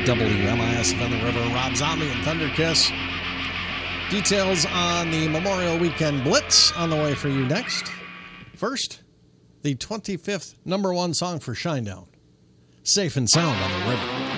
WMIS on the River, Rob Zombie and Thunder Kiss. Details on the Memorial Weekend Blitz on the way for you next. First, the 25th number one song for Shinedown, Safe and Sound on the River.